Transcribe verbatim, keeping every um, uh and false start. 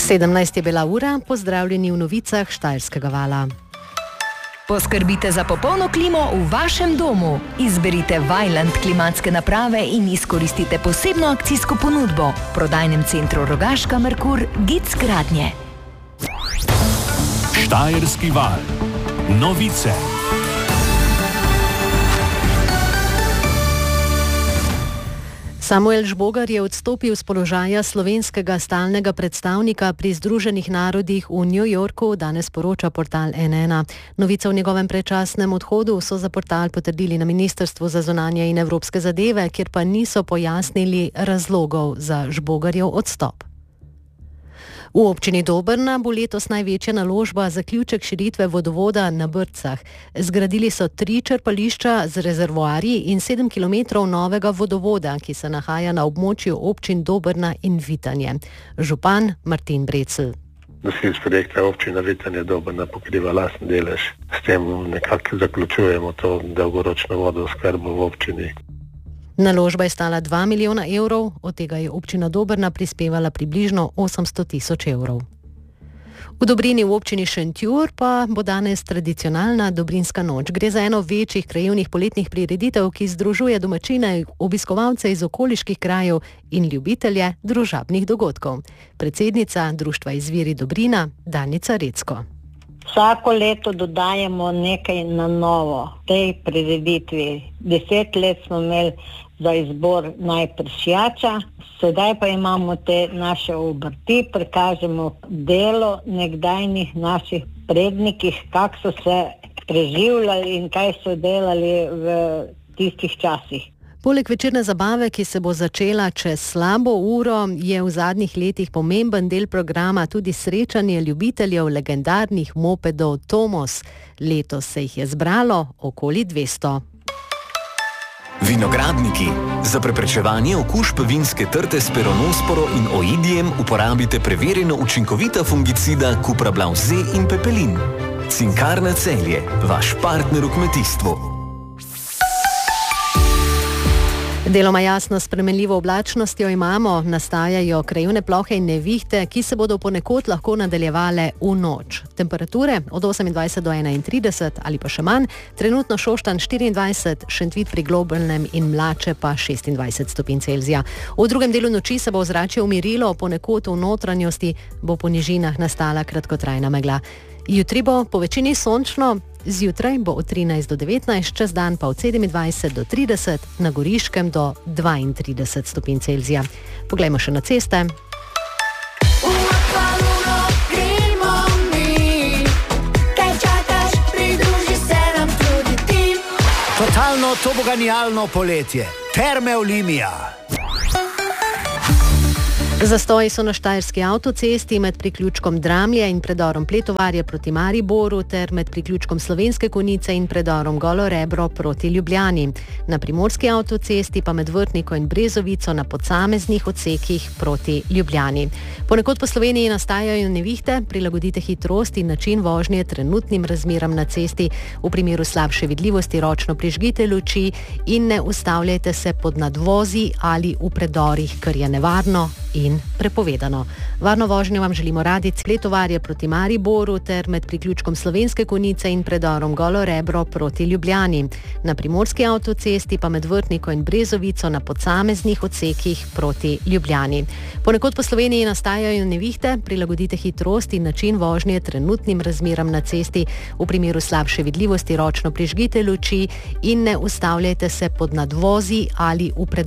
sedemnajst je bila ura, pozdravljeni v novicah Štajerskega vala. Poskrbite za popolno klimo v vašem domu. Izberite Vaillant klimatske naprave in izkoristite posebno akcijsko ponudbo. V prodajnem centru Rogaška Merkur Gic Gradnje. Štajerski val. Novice. Samuel Žbogar je odstopil z položaja slovenskega stalnega predstavnika pri Združenih narodih v New Yorku, danes poroča portal N ena. Novico o njegovem predčasnem odhodu so za portal potrdili na Ministrstvu za zunanje in evropske zadeve, kjer pa niso pojasnili razlogov za Žbogarjev odstop. V občini Dobrna bo letos največja naložba zaključek širitve vodovoda na Brcah. Zgradili so tri črpališča z rezervoarji in sedem kilometrov novega vodovoda, ki se nahaja na območju občin Dobrna in Vitanje. Župan Martin Brecelj. Nosilec projekta občina Vitanje Dobrna pokriva lasten delež. S tem nekako zaključujemo to dolgoročno vodooskrbo v občini. Naložba je stala dva milijona evrov, od tega je občina Dobrna prispevala približno osemsto tisoč evrov. V Dobrini v občini Šentjur pa bo danes tradicionalna Dobrinska noč. Gre za eno večjih krajevnih poletnih prireditev, ki združuje domačine, obiskovalce iz okoliških krajev in ljubitelje družabnih dogodkov. Predsednica društva Izviri Dobrina, Danica Recko. Vsako leto dodajamo nekaj na novo tej prireditvi. Deset let smo imeli za izbor najprsjača, sedaj pa imamo te naše obrti, prikažemo delo nekdajnih naših prednikih, kako so se preživljali in kaj so delali v tistih časih. Poleg večerne zabave, ki se bo začela čez slabo uro, je v zadnjih letih pomemben del programa tudi srečanje ljubiteljev legendarnih mopedov Tomos. Letos se jih je zbralo okoli dvesto. Vinogradniki. Za preprečevanje okužb vinske trte s peronosporo in oidijem uporabite preverjeno učinkovita fungicida Cuprablav Z in Pepelin. Cinkarna Celje, vaš partner v kmetijstvu. Deloma jasno spremenljivo oblačnostjo imamo, nastajajo krajevne plohe in nevihte, ki se bodo ponekod lahko nadaljevale v noč. Temperature od osemindvajset do enaintrideset ali pa še manj, trenutno Šoštanj štiriindvajset, Šentvid pri Globalnem in Mlače pa šestindvajset stopinj Celzija. V drugem delu noči se bo ozračje umirilo, ponekod v notranjosti bo po nižinah nastala kratkotrajna megla. Jutri bo po večini sončno, zjutraj bo od trinajst do devetnajst, čez dan pa od sedemindvajset do trideset, na Goriškem do dvaintrideset stopinj Celzija. Poglejmo še na ceste. Totalno toboganijalno poletje. Terme Olimia. Zastoji so na štajerski avtocesti med priključkom Dramlje in predorom Pletovarje proti Mariboru ter med priključkom Slovenske Konjice in predorom Golo Rebro proti Ljubljani. Na primorski avtocesti pa med Vrtniko in Brezovico na posameznih odsekih proti Ljubljani. Ponekod po Sloveniji nastajajo nevihte, prilagodite hitrost in način vožnje trenutnim razmeram na cesti. V primeru slabše vidljivosti ročno prižgite luči in ne ustavljajte se pod nadvozi ali v predorih, kar je nevarno in prepovedano. Varno vožnjo vam želimo raditi s Pletovarje proti Mariboru ter med priključkom Slovenske Konjice in predorom Golo Rebro proti Ljubljani. Na primorski avtocesti pa med Vrtniko in Brezovico na posameznih odsekih proti Ljubljani. Ponekod po Sloveniji nastajajo nevihte, prilagodite hitrost in način vožnje trenutnim razmeram na cesti. V primeru slabše vidljivosti ročno prižgite luči in ne ustavljajte se pod nadvozi ali v predorih.